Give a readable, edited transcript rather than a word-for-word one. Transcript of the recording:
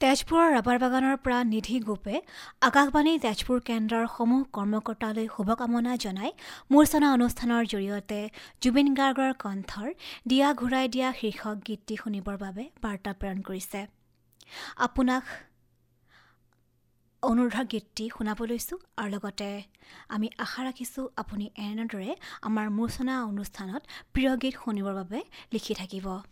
তেজপুৰৰ ৰাবাৰ বাগানৰ পৰা নিধি গোপে আকাশবাণী তেজপুৰ কেন্দ্ৰৰ সমূহ কৰ্মকৰ্তালৈ শুভকামনা জনাই মূৰ্ছনা অনুষ্ঠানৰ জৰিয়তে জুবিন গাৰ্গৰ কণ্ঠৰ দিয়া ঘূৰাই দিয়া শীৰ্ষক গীতটি শুনিবৰ বাবে বাৰ্তা প্ৰেৰণ কৰিছে। আপোনাক অনুৰোধৰ গীতটি শুনাব লৈছোঁ আৰু লগতে আমি আশা ৰাখিছোঁ আপুনি এনেদৰে আমাৰ মূৰ্ছনা অনুষ্ঠানত প্ৰিয় গীত শুনিবৰ বাবে লিখি থাকিব।